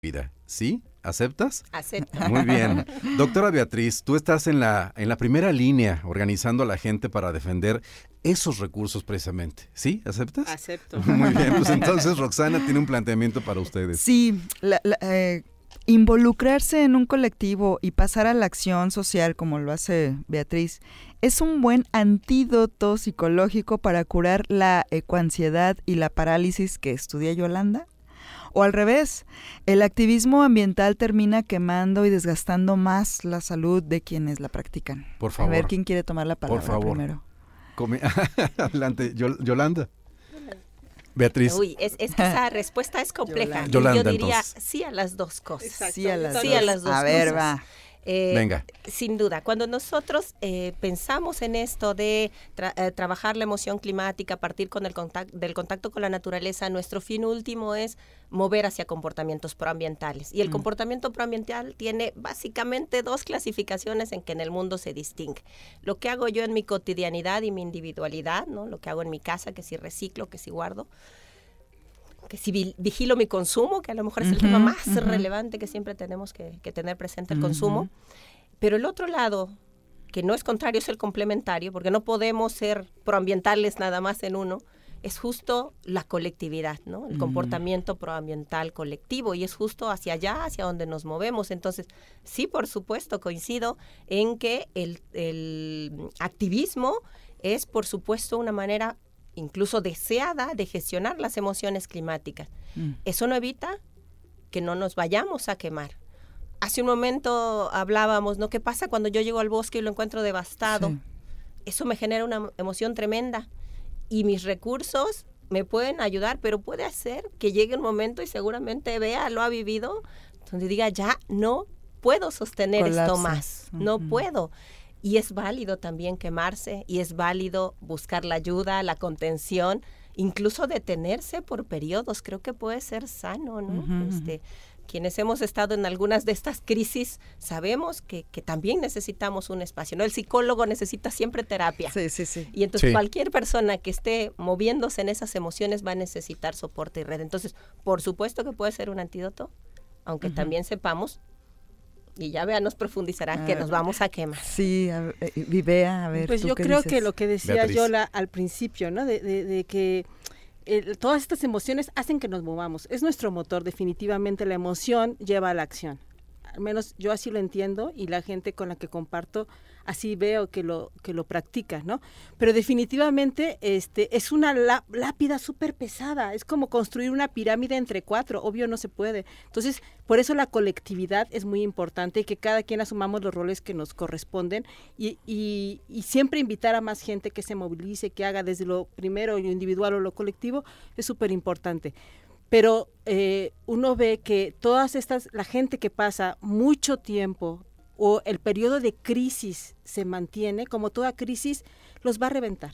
vida. ¿Sí? ¿Aceptas? Acepto. Muy bien. Doctora Beatriz, tú estás en la primera línea organizando a la gente para defender esos recursos precisamente. ¿Sí? ¿Aceptas? Acepto. Muy bien, pues entonces Roxana tiene un planteamiento para ustedes. Sí, involucrarse en un colectivo y pasar a la acción social como lo hace Beatriz es un buen antídoto psicológico para curar la ecoansiedad y la parálisis que estudia Yolanda. O al revés, el activismo ambiental termina quemando y desgastando más la salud de quienes la practican. Por favor. A ver quién quiere tomar la palabra primero. Adelante, Yolanda. Beatriz. Uy, es que esa respuesta es compleja. Yolanda, yo diría entonces. sí a las dos cosas. Exacto. Sí a las dos A ver, cosas. va. Venga. Sin duda, cuando nosotros pensamos en esto de trabajar la emoción climática a partir del contacto con la naturaleza, nuestro fin último es mover hacia comportamientos proambientales. Y el comportamiento proambiental tiene básicamente dos clasificaciones en que en el mundo se distingue. Lo que hago yo en mi cotidianidad y mi individualidad, ¿no? Lo que hago en mi casa, que si reciclo, que si guardo, que si vigilo mi consumo, que a lo mejor es el tema más relevante que siempre tenemos que tener presente, el consumo. Pero el otro lado, que no es contrario, es el complementario, porque no podemos ser proambientales nada más en uno, es justo la colectividad, ¿no? El comportamiento proambiental colectivo, y es justo hacia allá, hacia donde nos movemos. Entonces, sí, por supuesto, coincido en que el activismo es, por supuesto, una manera incluso deseada de gestionar las emociones climáticas. Eso no evita que no nos vayamos a quemar. Hace un momento hablábamos, ¿no? ¿Qué pasa cuando yo llego al bosque y lo encuentro devastado? Sí. Eso me genera una emoción tremenda y mis recursos me pueden ayudar, pero puede hacer que llegue un momento y seguramente lo ha vivido, donde diga, ya no puedo sostener esto más, no puedo. Y es válido también quemarse, y es válido buscar la ayuda, la contención, incluso detenerse por periodos. Creo que puede ser sano, ¿no? Quienes hemos estado en algunas de estas crisis sabemos que también necesitamos un espacio, ¿no? El psicólogo necesita siempre terapia. Sí. Y entonces cualquier persona que esté moviéndose en esas emociones va a necesitar soporte y red. Entonces, por supuesto que puede ser un antídoto, aunque también sepamos, y ya nos profundizará, que nos vamos a quemar. Sí, Vivea, a ver. Pues yo creo que lo que decía Beatriz. Yola al principio, ¿no? De que todas estas emociones hacen que nos movamos. Es nuestro motor, definitivamente la emoción lleva a la acción. Al menos yo así lo entiendo, y la gente con la que comparto así veo que lo practica, ¿no? Pero definitivamente es una lápida súper pesada, es como construir una pirámide entre 4, obvio no se puede. Entonces, por eso la colectividad es muy importante, y que cada quien asumamos los roles que nos corresponden, y siempre invitar a más gente que se movilice, que haga desde lo primero, lo individual o lo colectivo, es súper importante. Pero uno ve que la gente que pasa mucho tiempo o el periodo de crisis se mantiene, como toda crisis, nos va a reventar.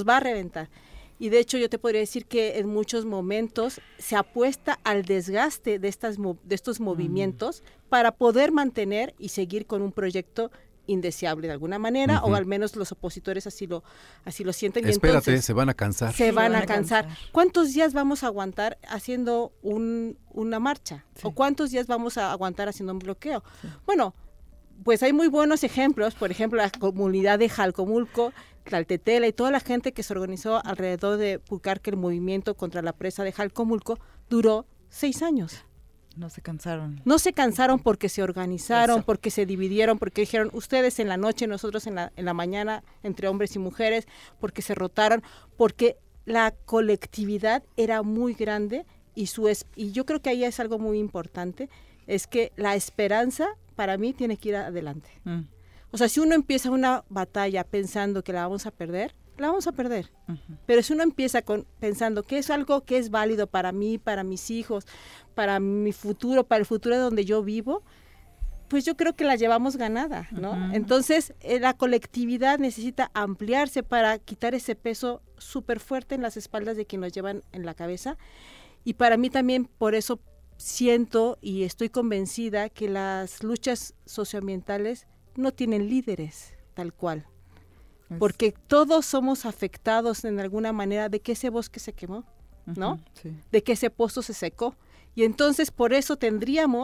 Y de hecho yo te podría decir que en muchos momentos se apuesta al desgaste de estos movimientos para poder mantener y seguir con un proyecto indeseable de alguna manera, o al menos los opositores así lo sienten. Espérate, entonces, se van a cansar. Se van a cansar. ¿Cuántos días vamos a aguantar haciendo una marcha? Sí. ¿O cuántos días vamos a aguantar haciendo un bloqueo? Sí. Bueno, pues hay muy buenos ejemplos, por ejemplo, la comunidad de Jalcomulco, Tlaltetela y toda la gente que se organizó alrededor de Pucarque, el movimiento contra la presa de Jalcomulco, duró 6 años. No se cansaron. No se cansaron porque se organizaron, porque se dividieron, porque dijeron ustedes en la noche, nosotros en la mañana, entre hombres y mujeres, porque se rotaron, porque la colectividad era muy grande, y yo creo que ahí es algo muy importante, es que la esperanza para mí tiene que ir adelante. O sea, si uno empieza una batalla pensando que la vamos a perder, la vamos a perder. Pero si uno empieza pensando que es algo que es válido para mí, para mis hijos, para mi futuro, para el futuro de donde yo vivo, pues yo creo que la llevamos ganada, ¿no? Entonces, la colectividad necesita ampliarse para quitar ese peso súper fuerte en las espaldas de quien nos llevan en la cabeza. Y para mí también, por eso siento y estoy convencida que las luchas socioambientales no tienen líderes tal cual. Porque todos somos afectados en alguna manera de que ese bosque se quemó, ¿no? Sí. De que ese pozo se secó. Y entonces por eso tendríamos